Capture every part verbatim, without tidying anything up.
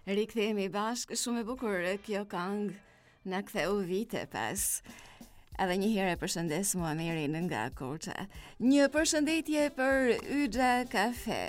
Rikthehemi bashkë, shumë e bukur kjo këngë na ktheu vite pas. Edhe një herë e përshëndes Muamerin nga Korça. Një përshëndetje për Yxha Kafe.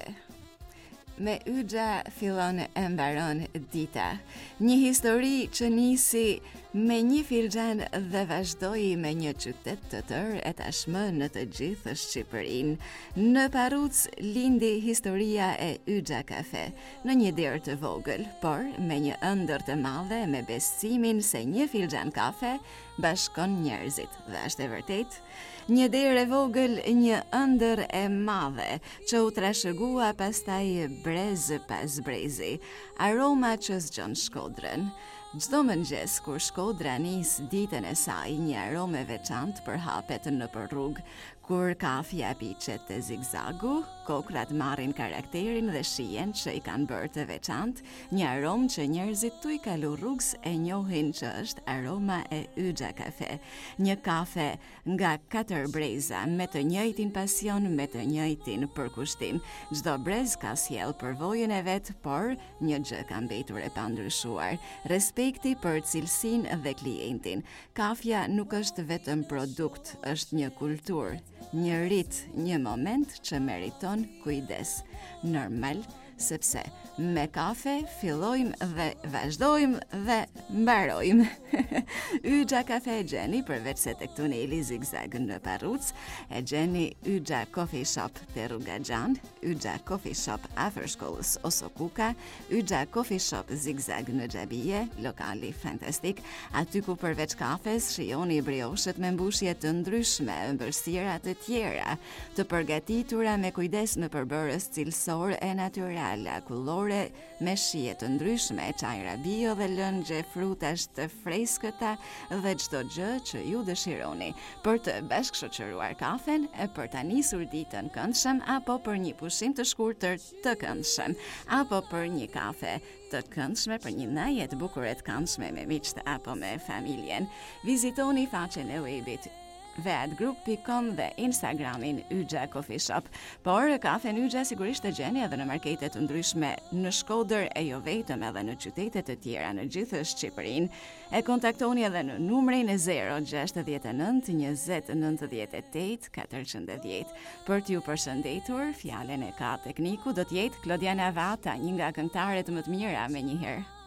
Me Yxha fillon e mbaron dita. Një histori që nisi me një filxhan dhe vazhdoi me një qytet të tërë e tashmë në të gjithë Shqipërinë. Në Parruc lindi historia e Yxha Kafe, në një derë të vogël, por me një ëndër të madhe me besimin se një filxhan kafe bashkon njerëzit. Dhe është e vërtet, një derë e vogël, një ëndër e madhe, që u trashëgua pastaj brez pas brezi, aroma që zgjon Shkodrën. Çdo mëngjes kur Shkodra nis ditën e saj, një aromë e veçantë përhapet nëpër rrugë, kur kafja piqet te zigzagu, kokrat marrin karakterin dhe shijen që i kanë bërë të veçantë, një aromë që njerëzit tu i kalu rrugës e njohin që është aroma e Yxha Kafe. Një kafe nga katër breza, me të njëjtin pasion, me të njëjtin përkushtim. Çdo brez ka sjell përvojën e vet, por një gjë ka mbetur e pandryshuar: respekti për cilësinë dhe klientin. Kafja nuk është vetëm produkt, është një kulturë, një rit, një moment që meriton kujdes. Normal, sepse me kafe fillojmë dhe vazhdojmë dhe mbarojmë. Yxha Kafe e gjeni, përveç se tek tuneli Zigzag në Parruc, e gjeni Yxha Coffee Shop te rruga Xhan, Yxha Coffee Shop afër shkollës Osokuka, Yxha Coffee Shop Zigzag në Xhabije, lokali fantastik, aty ku përveç kafes shijoni brioshet me mbushje të ndryshme, ëmbëlsira të tjera, të përgatitura me kujdes në përbërës cilësor e natyral, akullore me shije të ndryshme, çajra bio dhe lëngje frutash të freskëta dhe çdo gjë që ju dëshironi për të bashkëshoqëruar kafen e për ta nisur ditën këndshëm, apo për një pushim të shkurtër të këndshëm, apo për një kafe të këndshme, për një naje të bukur e të këndshme me miqt apo me familjen. Vizitoni faqen e webit vedgroup dot com dhe Instagramin Yxha Coffee Shop. Por kafen Yxha sigurisht e gjeni edhe në marketet të ndryshme në Shkodër e jo vetëm, edhe në qytete të tjera në gjithë Shqipërinë. E kontaktoni edhe në numrin zero gjasht e nënt njëzet nëntëdhjetë e tetë katërqind e dhjetë. Për t'ju përshëndetur, fjalen e ka tekniku do t'jetë Klodiana Vata, një nga këngëtarët më të mira me njëherë.